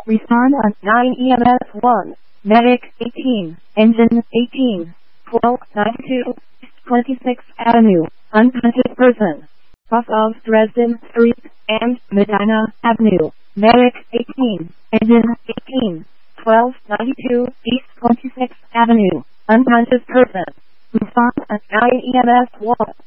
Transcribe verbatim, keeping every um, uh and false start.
Respond on nine E M S one. Medic eighteen. Engine eighteen. twelve ninety-two. twenty-sixth Avenue. Unconscious person. Off of Dresden Street and Medina Avenue. Medic eighteen. Engine eighteen. twelve ninety-two East twenty-sixth Avenue. Unconscious person. Respond at nine E M S one.